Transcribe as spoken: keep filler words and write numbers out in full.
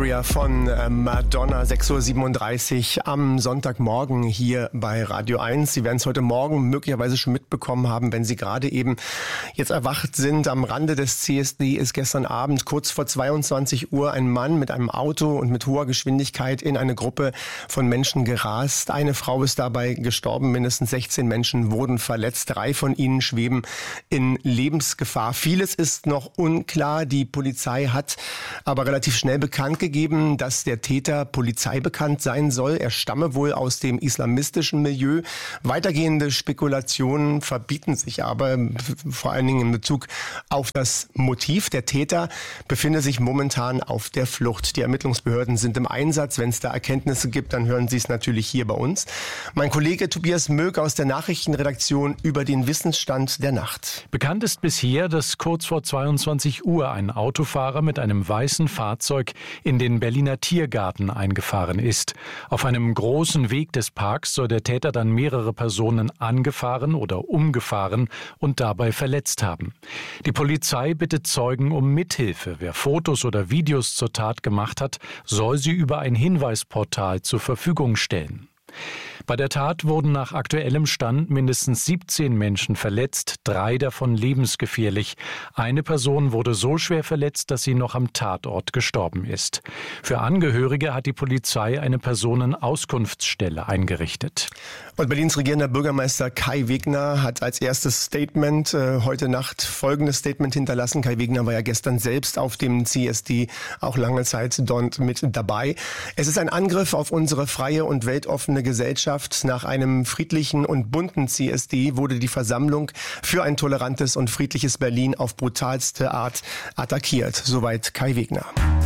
Gloria von äh, Madonna, sechs Uhr siebenunddreißig am Sonntagmorgen hier bei Radio eins. Sie werden es heute Morgen möglicherweise schon mitbekommen haben, wenn Sie gerade eben jetzt erwacht sind. Am Rande des C S D ist gestern Abend kurz vor zweiundzwanzig Uhr ein Mann mit einem Auto und mit hoher Geschwindigkeit in eine Gruppe von Menschen gerast. Eine Frau ist dabei gestorben, mindestens sechzehn Menschen wurden verletzt. Drei von ihnen schweben in Lebensgefahr. Vieles ist noch unklar. Die Polizei hat aber relativ schnell bekannt gegeben, dass der Täter polizeibekannt sein soll. Er stamme wohl aus dem islamistischen Milieu. Weitergehende Spekulationen verbieten sich aber, vor allen Dingen in Bezug auf das Motiv. Der Täter befindet sich momentan auf der Flucht. Die Ermittlungsbehörden sind im Einsatz. Wenn es da Erkenntnisse gibt, dann hören Sie es natürlich hier bei uns. Mein Kollege Tobias Möck aus der Nachrichtenredaktion über den Wissensstand der Nacht. Bekannt ist bisher, dass kurz vor zweiundzwanzig Uhr ein Autofahrer mit einem weißen Fahrzeug in den Berliner Tiergarten eingefahren ist. Auf einem großen Weg des Parks soll der Täter dann mehrere Personen angefahren oder umgefahren und dabei verletzt haben. Die Polizei bittet Zeugen um Mithilfe. Wer Fotos oder Videos zur Tat gemacht hat, soll sie über ein Hinweisportal zur Verfügung stellen. Bei der Tat wurden nach aktuellem Stand mindestens siebzehn Menschen verletzt, drei davon lebensgefährlich. Eine Person wurde so schwer verletzt, dass sie noch am Tatort gestorben ist. Für Angehörige hat die Polizei eine Personenauskunftsstelle eingerichtet. Und Berlins regierender Bürgermeister Kai Wegner hat als erstes Statement äh, heute Nacht folgendes Statement hinterlassen. Kai Wegner war ja gestern selbst auf dem C S D auch lange Zeit dort mit dabei. Es ist ein Angriff auf unsere freie und weltoffene Gesellschaft. Nach einem friedlichen und bunten C S D wurde die Versammlung für ein tolerantes und friedliches Berlin auf brutalste Art attackiert. Soweit Kai Wegner.